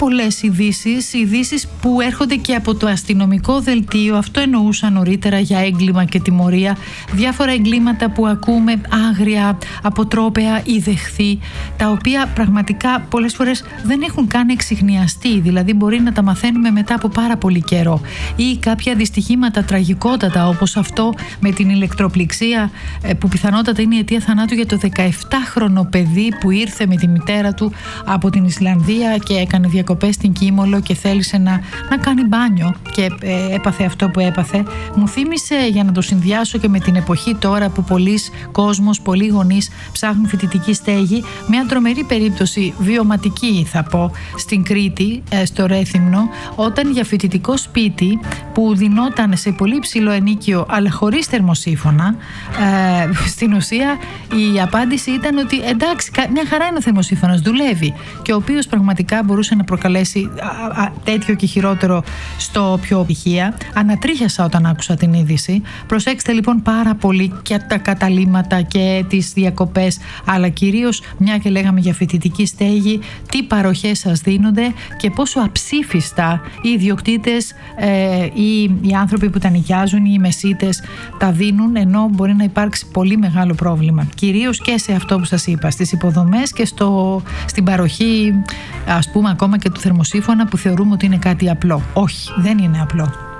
πολλές ειδήσεις που έρχονται και από το αστυνομικό δελτίο. Αυτό εννοούσα νωρίτερα για έγκλημα και τιμωρία. Διάφορα εγκλήματα που ακούμε, άγρια, αποτρόπαια ή δεχθή, τα οποία πραγματικά πολλές φορές δεν έχουν καν εξιχνιαστεί. Δηλαδή μπορεί να τα μαθαίνουμε μετά από πάρα πολύ καιρό. Ή κάποια δυστυχήματα τραγικότατα, όπως αυτό με την ηλεκτροπληξία, που πιθανότατα είναι η αιτία θανάτου για το 17χρονο παιδί που ήρθε με τη μητέρα του από την Ισλανδία και έκανε διακοπές στην Κίμολο και θέλησε να κάνει μπάνιο και έπαθε αυτό που έπαθε. Μου θύμισε, για να το συνδυάσω και με την εποχή τώρα που πολλοί κόσμος, πολλοί γονείς ψάχνουν φοιτητική στέγη, μια τρομερή περίπτωση, βιωματική θα πω, στην Κρήτη, στο Ρέθυμνο, όταν για φοιτητικό σπίτι που δινόταν σε πολύ ψηλό ενοίκιο αλλά χωρίς θερμοσύφωνα, στην ουσία η απάντηση ήταν ότι εντάξει, μια χαρά είναι ο θερμοσύφωνας, δουλεύει, και ο οποίος πραγματικά μπορούσε να προκαλέσει τέτοιο και χειρότερο στο πιο πηχεία. Ανατρίχιασα όταν άκουσα την είδηση. Προσέξτε λοιπόν πάρα πολύ και τα καταλύματα και τις διακοπές, αλλά κυρίως, μια και λέγαμε για φοιτητική στέγη, τι παροχές σας δίνονται και πόσο αψήφιστα οι ιδιοκτήτες ή οι άνθρωποι που τα νοικιάζουν ή οι μεσίτες τα δίνουν, ενώ μπορεί να υπάρξει πολύ μεγάλο πρόβλημα. Κυρίως και σε αυτό που σας είπα, στις υποδομές και στην παροχή, ας πούμε, ακόμα και του θερμοσύφωνα, που θεωρούμε ότι είναι κάτι απλό. Όχι, δεν είναι απλό.